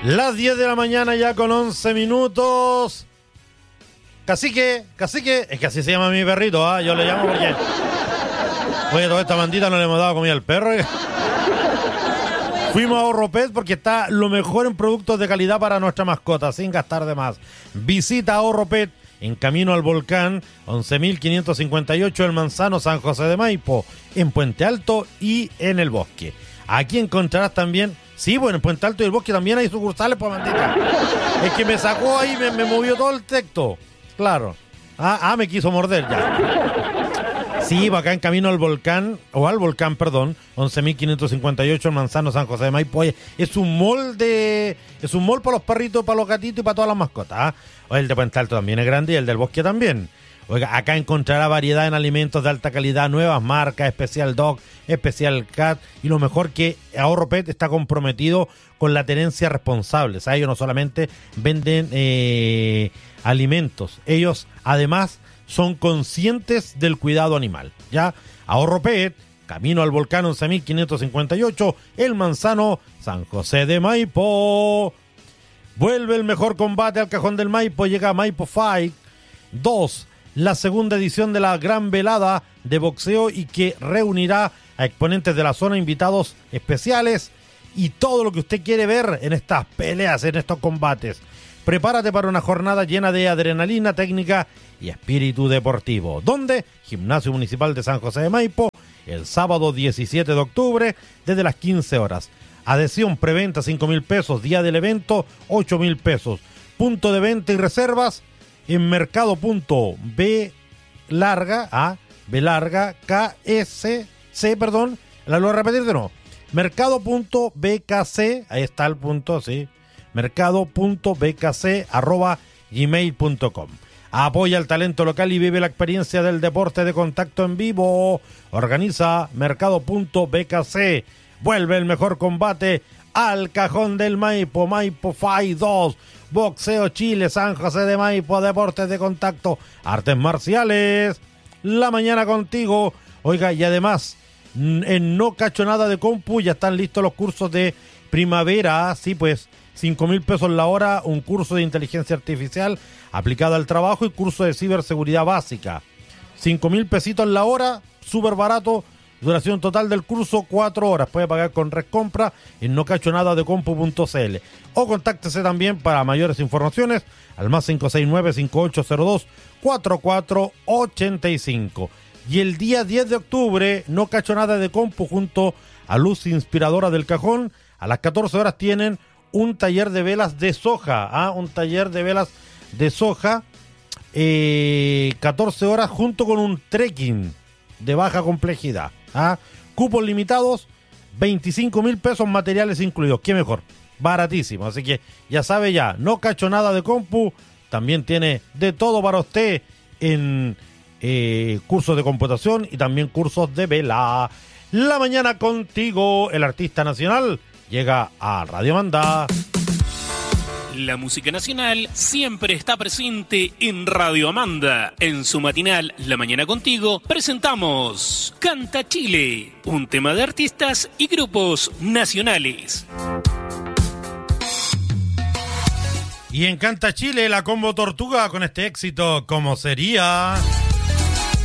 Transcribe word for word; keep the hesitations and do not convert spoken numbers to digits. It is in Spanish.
Las diez de la mañana ya con once minutos. Cacique, cacique, es que así se llama mi perrito, ¿ah? ¿eh? Yo le llamo porque... Oye, toda esta bandita no le hemos dado comida al perro. Fuimos a Ahorro Pet porque está lo mejor en productos de calidad para nuestra mascota, sin gastar de más. Visita Ahorro Pet en camino al volcán, once mil quinientos cincuenta y ocho El Manzano, San José de Maipo, en Puente Alto y en El Bosque. Aquí encontrarás también... Sí, bueno, en Puente Alto y El Bosque también hay sucursales, pues, bandita. Es que me sacó ahí, me, me movió todo el texto. Claro. Ah, ah, me quiso morder ya. Sí, va acá en camino al volcán, o al volcán, perdón, once mil quinientos cincuenta y ocho El Manzano, San José de Maipo. Oye, es un mall de... Es un mall para los perritos, para los gatitos y para todas las mascotas. ¿Ah? Oye, el de Puente Alto también es grande y el del Bosque también. Oiga, acá encontrará variedad en alimentos de alta calidad, nuevas marcas, Especial Dog, Especial Cat, y lo mejor que Ahorro Pet está comprometido con la tenencia responsable. O sea, ellos no solamente venden eh, alimentos, ellos además son conscientes del cuidado animal. Ya, Ahorro Pet, camino al volcán once mil quinientos cincuenta y ocho, El Manzano, San José de Maipo. Vuelve el mejor combate al Cajón del Maipo, llega Maipo Fight dos. La segunda edición de la gran velada de boxeo y que reunirá a exponentes de la zona, invitados especiales y todo lo que usted quiere ver en estas peleas, en estos combates. Prepárate para una jornada llena de adrenalina, técnica y espíritu deportivo. ¿Dónde? Gimnasio Municipal de San José de Maipo, el sábado diecisiete de octubre, desde las quince horas. Adhesión preventa cinco mil pesos, día del evento ocho mil pesos. Punto de venta y reservas en mercado.b larga, a B larga, K S C, perdón, la lo voy a repetir de nuevo. Mercado.bkc, ahí está el punto, sí. Mercado.bkc arroba gmail punto com. Apoya el talento local y vive la experiencia del deporte de contacto en vivo. Organiza Mercado.bkc. Vuelve el mejor combate al Cajón del Maipo, Maipo Fight dos. Boxeo Chile, San José de Maipo, deportes de contacto, artes marciales, la mañana contigo. Oiga, y además, en No Cacho Nada de Compu ya están listos los cursos de primavera, sí, pues, cinco mil pesos la hora, un curso de inteligencia artificial aplicada al trabajo y curso de ciberseguridad básica. cinco mil pesitos la hora, súper barato. Duración total del curso, cuatro horas. Puede pagar con Rescompra en no cacho nada de compu punto c l. O contáctese también para mayores informaciones al más cinco seis nueve, cinco ocho cero dos, cuatro cuatro ocho cinco. Y el día diez de octubre, No Cacho Nada de Compu junto a Luz Inspiradora del Cajón, a las catorce horas tienen un taller de velas de soja. ¿ah? Un taller de velas de soja, eh, catorce horas junto con un trekking de baja complejidad. ¿Ah? Cupos limitados, veinticinco mil pesos, materiales incluidos. ¿Qué mejor? Baratísimo. Así que ya sabe ya, No Cacho Nada de Compu también tiene de todo para usted en eh, cursos de computación y también cursos de vela. La mañana contigo, el artista nacional llega a Radio Manda. La música nacional siempre está presente en Radio Amanda. En su matinal La Mañana Contigo presentamos Canta Chile, un tema de artistas y grupos nacionales. Y en Canta Chile, la Combo Tortuga con este éxito, ¿cómo sería?